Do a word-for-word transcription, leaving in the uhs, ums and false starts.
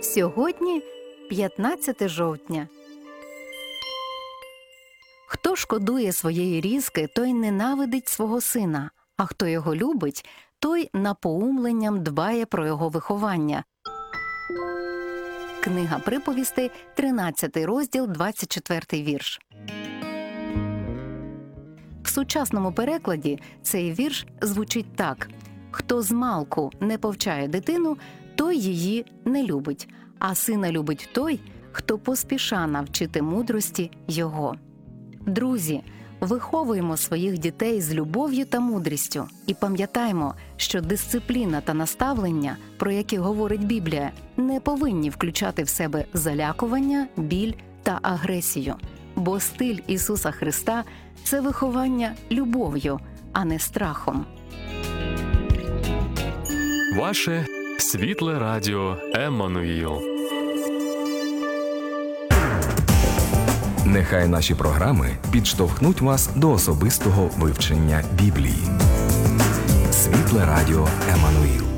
Сьогодні п'ятнадцяте жовтня. Хто шкодує своєї різки, той ненавидить свого сина, а хто його любить, той напоумленням дбає про його виховання. Книга приповістей, тринадцятий розділ, двадцять четвертий вірш. В сучасному перекладі цей вірш звучить так: «Хто змалку не повчає дитину, той її не любить, а сина любить той, хто поспіша навчити мудрості його». Друзі, виховуємо своїх дітей з любов'ю та мудрістю і пам'ятаємо, що дисципліна та наставлення, про які говорить Біблія, не повинні включати в себе залякування, біль та агресію. Бо стиль Ісуса Христа – це виховання любов'ю, а не страхом. Ваше світле радіо Еммануїл. Нехай наші програми підштовхнуть вас до особистого вивчення Біблії. Світле радіо Еммануїл.